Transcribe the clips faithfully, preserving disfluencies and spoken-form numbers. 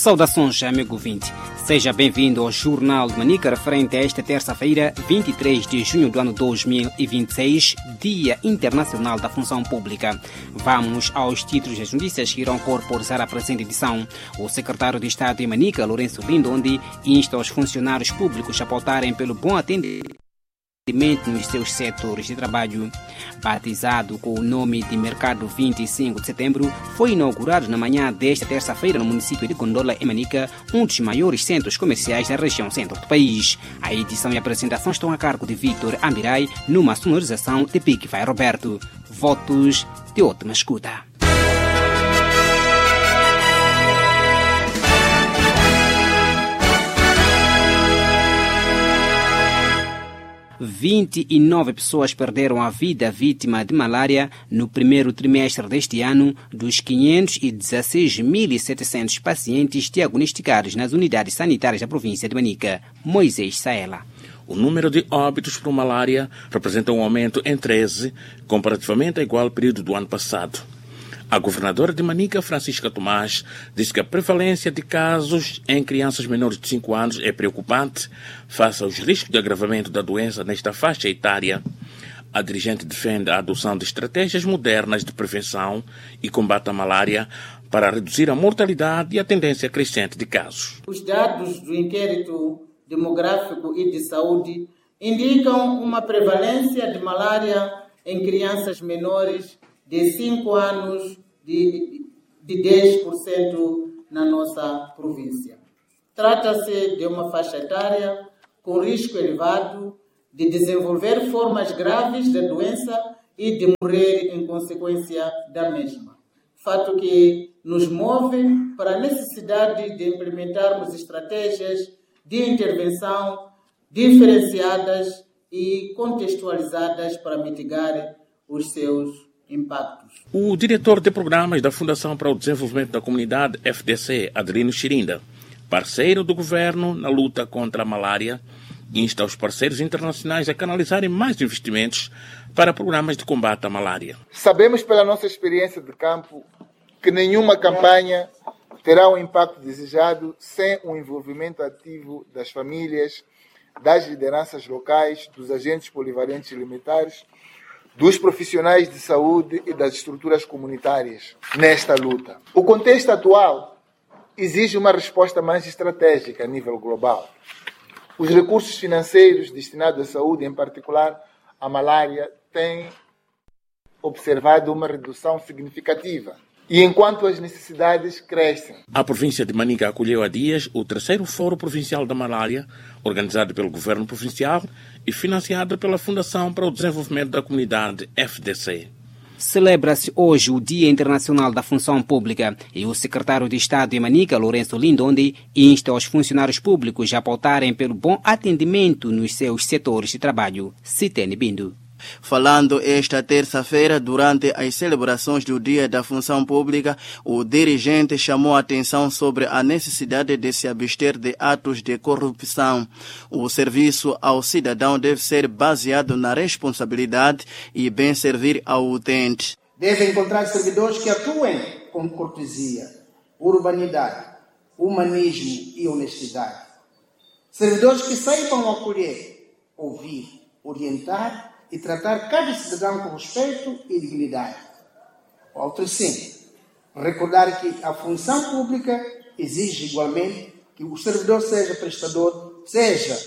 Saudações, amigo ouvinte. Seja bem-vindo ao Jornal de Manica, referente a esta terça-feira, vinte e três de junho do ano dois mil e vinte e seis, Dia Internacional da Função Pública. Vamos aos títulos das notícias que irão corporizar a presente edição. O secretário de Estado de Manica, Lourenço Lindonde, insta os funcionários públicos a pautarem pelo bom atendimento nos seus setores de trabalho. Batizado com o nome de Mercado vinte e cinco de Setembro, foi inaugurado na manhã desta terça-feira no município de Gondola, em Manica, um dos maiores centros comerciais da região centro do país. A edição e a apresentação estão a cargo de Vítor Amirai, numa sonorização de Pique Vai Roberto. Votos de ótima escuta. vinte e nove pessoas perderam a vida vítima de malária no primeiro trimestre deste ano, dos quinhentos e dezesseis mil e setecentos pacientes diagnosticados nas unidades sanitárias da província de Manica. Moisés Saela. O número de óbitos por malária representa um aumento em treze, comparativamente ao igual período do ano passado. A governadora de Manica, Francisca Tomás, disse que a prevalência de casos em crianças menores de cinco anos é preocupante face aos riscos de agravamento da doença nesta faixa etária. A dirigente defende a adoção de estratégias modernas de prevenção e combate à malária para reduzir a mortalidade e a tendência crescente de casos. Os dados do inquérito demográfico e de saúde indicam uma prevalência de malária em crianças menores de cinco anos de, de dez por cento na nossa província. Trata-se de uma faixa etária com risco elevado de desenvolver formas graves da doença e de morrer em consequência da mesma. Fato que nos move para a necessidade de implementarmos estratégias de intervenção diferenciadas e contextualizadas para mitigar os seus impactos. O diretor de programas da Fundação para o Desenvolvimento da Comunidade, F D C, Adelino Chirinda, parceiro do governo na luta contra a malária, insta os parceiros internacionais a canalizarem mais investimentos para programas de combate à malária. Sabemos pela nossa experiência de campo que nenhuma campanha terá o impacto desejado sem o envolvimento ativo das famílias, das lideranças locais, dos agentes polivalentes e limitares, dos profissionais de saúde e das estruturas comunitárias nesta luta. O contexto atual exige uma resposta mais estratégica a nível global. Os recursos financeiros destinados à saúde, em particular à malária, têm observado uma redução significativa. E enquanto as necessidades crescem. A província de Manica acolheu há dias o terceiro Fórum Provincial da Malária, organizado pelo Governo Provincial e financiado pela Fundação para o Desenvolvimento da Comunidade, F D C. Celebra-se hoje o Dia Internacional da Função Pública e o secretário de Estado de Manica, Lourenço Lindonde, insta os funcionários públicos a pautarem pelo bom atendimento nos seus setores de trabalho. Citene Bindo. Falando esta terça-feira, durante as celebrações do Dia da Função Pública, o dirigente chamou a atenção sobre a necessidade de se abster de atos de corrupção. O serviço ao cidadão deve ser baseado na responsabilidade e bem servir ao utente. Deve encontrar servidores que atuem com cortesia, urbanidade, humanismo e honestidade. Servidores que saibam acolher, ouvir, orientar e tratar cada cidadão com respeito e dignidade. Outro sim, recordar que a função pública exige igualmente que o servidor seja prestador, seja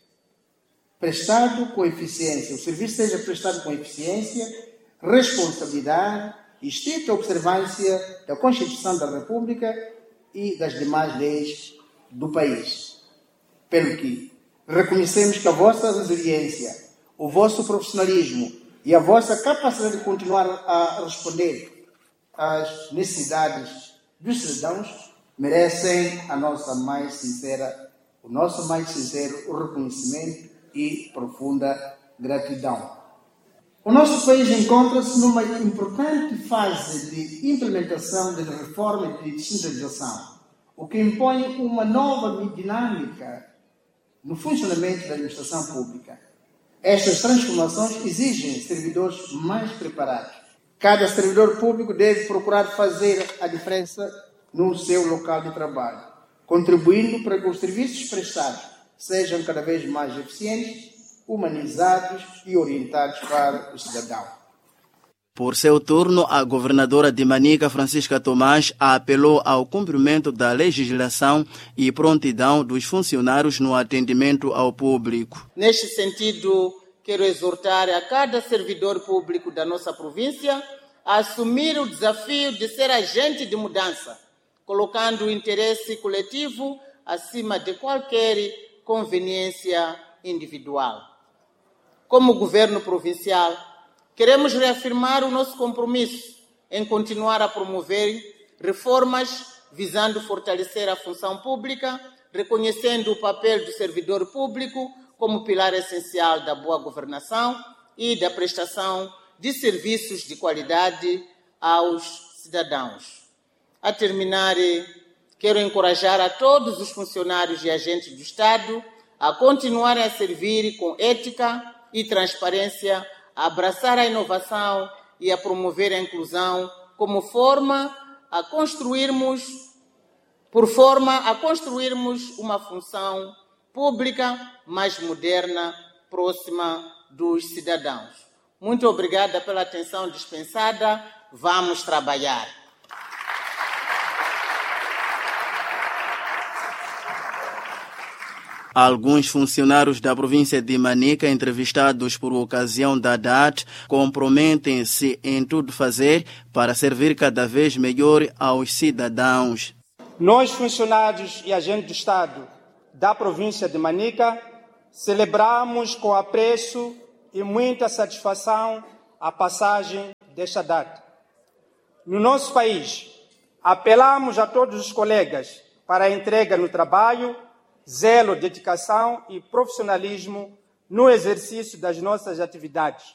prestado com eficiência, o serviço seja prestado com eficiência, responsabilidade e estrita observância da Constituição da República e das demais leis do país. Pelo que reconhecemos que a vossa resiliência, o vosso profissionalismo e a vossa capacidade de continuar a responder às necessidades dos cidadãos merecem a nossa mais sincera, o nosso mais sincero reconhecimento e profunda gratidão. O nosso país encontra-se numa importante fase de implementação de reforma e de descentralização, o que impõe uma nova dinâmica no funcionamento da administração pública. Estas transformações exigem servidores mais preparados. Cada servidor público deve procurar fazer a diferença no seu local de trabalho. contribuindo para que os serviços prestados sejam cada vez mais eficientes, humanizados e orientados para o cidadão. Por seu turno, a governadora de Manica, Francisca Tomás, apelou ao cumprimento da legislação e prontidão dos funcionários no atendimento ao público. Neste sentido, quero exortar a cada servidor público da nossa província a assumir o desafio de ser agente de mudança, colocando o interesse coletivo acima de qualquer conveniência individual. Como governo provincial, queremos reafirmar o nosso compromisso em continuar a promover reformas visando fortalecer a função pública, reconhecendo o papel do servidor público como pilar essencial da boa governação e da prestação de serviços de qualidade aos cidadãos. A terminar, quero encorajar a todos os funcionários e agentes do Estado a continuarem a servir com ética e transparência, a abraçar a inovação e a promover a inclusão como forma a construirmos, por forma a construirmos uma função pública mais moderna, próxima dos cidadãos. Muito obrigada pela atenção dispensada. Vamos trabalhar. Alguns funcionários da província de Manica, entrevistados por ocasião da D A T, comprometem-se em tudo fazer para servir cada vez melhor aos cidadãos. Nós, funcionários e agentes do Estado da província de Manica, celebramos com apreço e muita satisfação a passagem desta data. No nosso país, apelamos a todos os colegas para a entrega no trabalho, zelo, dedicação e profissionalismo no exercício das nossas atividades,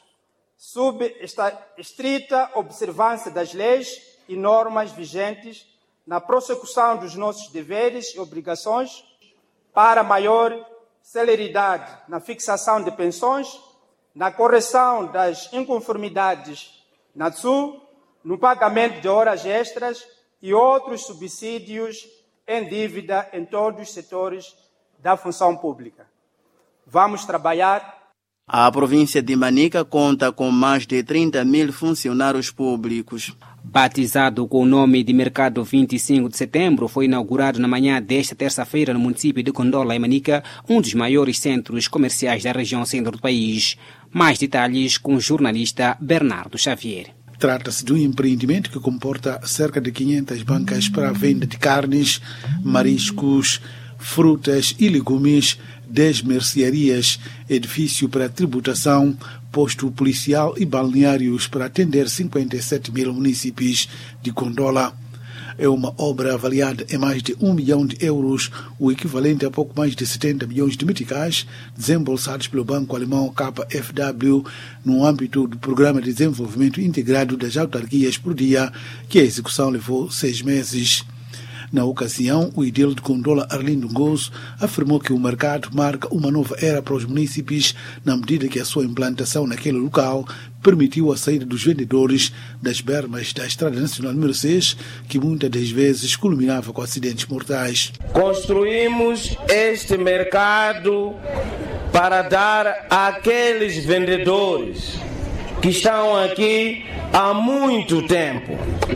sob esta estrita observância das leis e normas vigentes na prossecução dos nossos deveres e obrigações para maior celeridade na fixação de pensões, na correção das inconformidades na T S U, no pagamento de horas extras e outros subsídios em dívida em todos os setores da função pública. Vamos trabalhar. A província de Manica conta com mais de trinta mil funcionários públicos. Batizado com o nome de Mercado vinte e cinco de setembro, foi inaugurado na manhã desta terça-feira no município de Gondola, em Manica, um dos maiores centros comerciais da região centro do país. Mais detalhes com o jornalista Bernardo Xavier. Trata-se de um empreendimento que comporta cerca de quinhentas bancas para a venda de carnes, mariscos, frutas e legumes, dez mercearias, edifício para tributação, posto policial e balneários para atender cinquenta e sete mil munícipes de Gondola. É uma obra avaliada em mais de um milhão de euros, o equivalente a pouco mais de setenta milhões de meticais, desembolsados pelo banco alemão K F W no âmbito do Programa de Desenvolvimento Integrado das Autarquias por Dia, que a execução levou seis meses. Na ocasião, o edil de Gondola, Arlindo Ngozo, afirmou que o mercado marca uma nova era para os munícipes, na medida que a sua implantação naquele local permitiu a saída dos vendedores das bermas da Estrada Nacional número seis, que muitas das vezes culminava com acidentes mortais. Construímos este mercado para dar àqueles vendedores que estão aqui há muito tempo.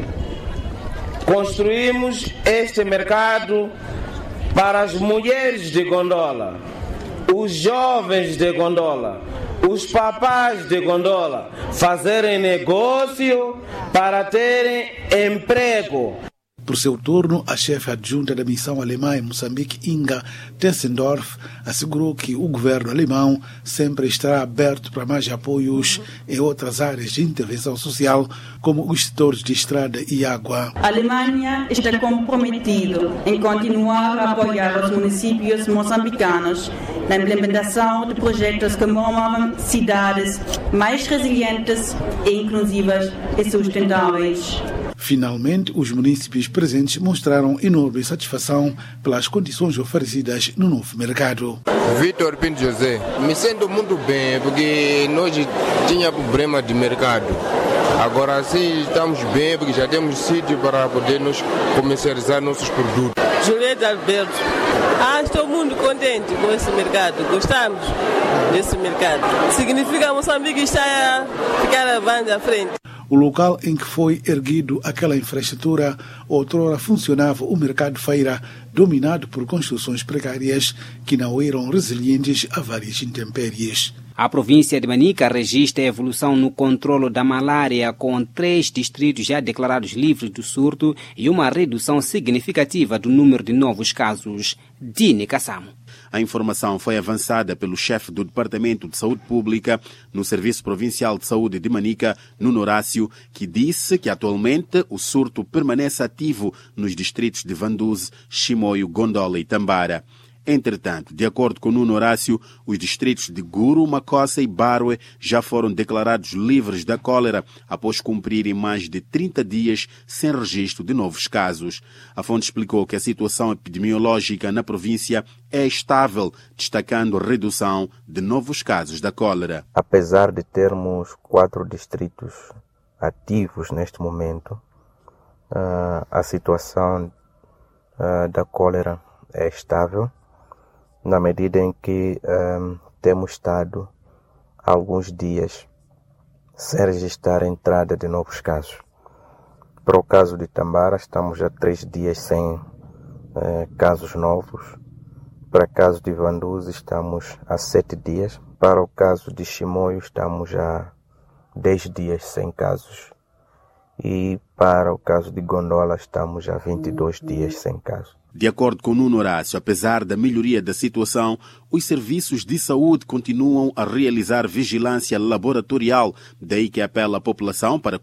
Construímos este mercado para as mulheres de Gondola, os jovens de Gondola, os papás de Gondola fazerem negócio para terem emprego. Por seu turno, a chefe adjunta da missão alemã em Moçambique, Inga Tessendorf, assegurou que o governo alemão sempre estará aberto para mais apoios em outras áreas de intervenção social, como os setores de estrada e água. A Alemanha está comprometida em continuar a apoiar os municípios moçambicanos na implementação de projetos que promovam cidades mais resilientes, inclusivas e sustentáveis. Finalmente, os munícipes presentes mostraram enorme satisfação pelas condições oferecidas no novo mercado. Vitor Pinto José, me sinto muito bem porque nós tínhamos problema de mercado. Agora sim estamos bem porque já temos sítio para poder nos comercializar nossos produtos. Julieta Alberto. Ah, estou muito contente com esse mercado. Gostamos desse mercado. Significa que Moçambique está a ficar avante à frente. O local em que foi erguido aquela infraestrutura, outrora funcionava o mercado feira, dominado por construções precárias que não eram resilientes a várias intempéries. A província de Manica registra a evolução no controlo da malária, com três distritos já declarados livres do surto e uma redução significativa do número de novos casos. Dine Kassamo. A informação foi avançada pelo chefe do Departamento de Saúde Pública no Serviço Provincial de Saúde de Manica, Nuno Horácio, que disse que atualmente o surto permanece ativo nos distritos de Vanduze, Chimoio, Gondola e Tambara. Entretanto, de acordo com Nuno Horácio, os distritos de Guru, Macossa e Barwe já foram declarados livres da cólera após cumprirem mais de trinta dias sem registro de novos casos. A fonte explicou que a situação epidemiológica na província é estável, destacando a redução de novos casos da cólera. Apesar de termos quatro distritos ativos neste momento, a situação da cólera é estável, na medida em que um, temos estado alguns dias sem registrar a entrada de novos casos. Para o caso de Tambara, estamos há três dias sem eh, casos novos. Para o caso de Vanduze, estamos há sete dias. Para o caso de Chimoio, estamos há dez dias sem casos. E para o caso de Gondola, estamos há vinte e dois dias sem casos. De acordo com Nuno Horácio, apesar da melhoria da situação, os serviços de saúde continuam a realizar vigilância laboratorial, daí que apela à população para